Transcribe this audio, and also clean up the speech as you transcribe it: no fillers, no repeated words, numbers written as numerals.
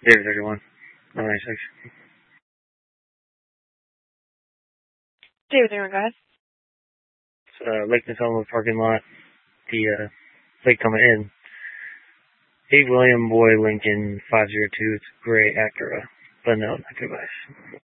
David 31. 96. David 31, go ahead. It's Lake Natoma parking lot. The lake coming in. 8 William Boy Lincoln 502. It's gray Acura. But no, not good advice.